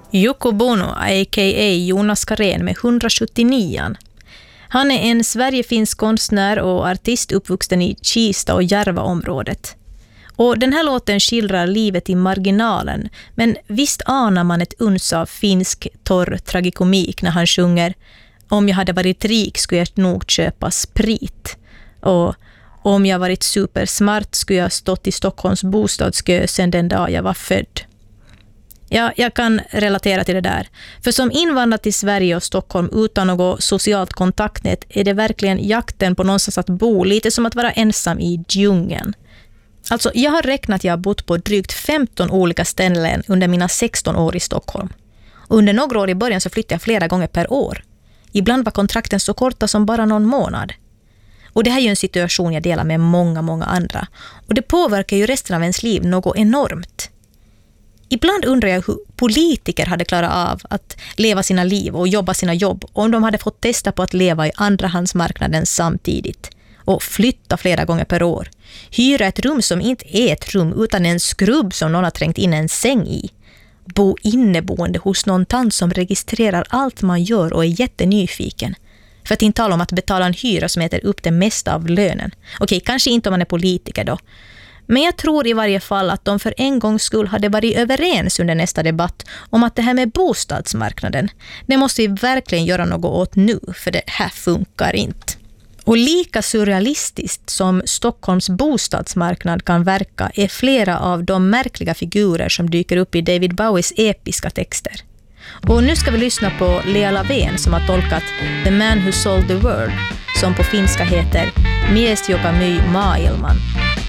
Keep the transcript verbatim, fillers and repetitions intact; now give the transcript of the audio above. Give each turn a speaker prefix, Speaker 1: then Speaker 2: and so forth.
Speaker 1: Jukko Bono, a k a Jonas Karén med hundrasjuttionio. Han är en Sverigefinsk konstnär och artist uppvuxen i Kista och Järva-området. Och den här låten skildrar livet i marginalen, men visst anar man ett uns av finsk torr tragikomik när han sjunger "Om jag hade varit rik skulle jag nog köpa sprit" och "Om jag varit supersmart skulle jag stått i Stockholms bostadskö sedan den dag jag var född". Ja, jag kan relatera till det där. För som invandrad till Sverige och Stockholm utan något socialt kontaktnät är det verkligen jakten på någonstans att bo, lite som att vara ensam i djungeln. Alltså, jag har räknat att jag har bott på drygt femton olika ställen under mina sexton år i Stockholm. Och under några år i början så flyttade jag flera gånger per år. Ibland var kontrakten så korta som bara någon månad. Och det här är ju en situation jag delar med många, många andra. Och det påverkar ju resten av ens liv något enormt. Ibland undrar jag hur politiker hade klarat av att leva sina liv och jobba sina jobb om de hade fått testa på att leva i andrahandsmarknaden samtidigt och flytta flera gånger per år. Hyra ett rum som inte är ett rum utan en skrubb som någon har trängt in en säng i. Bo inneboende hos någon tant som registrerar allt man gör och är jättenyfiken. För att inte tala om att betala en hyra som äter upp det mesta av lönen. Okej, kanske inte om man är politiker då. Men jag tror i varje fall att de för en gångs skull hade varit överens under nästa debatt om att det här med bostadsmarknaden, det måste vi verkligen göra något åt nu, för det här funkar inte. Och lika surrealistiskt som Stockholms bostadsmarknad kan verka är flera av de märkliga figurer som dyker upp i David Bowies episka texter. Och nu ska vi lyssna på Lea Lavén som har tolkat The Man Who Sold the World, som på finska heter Mies joka myi maailman.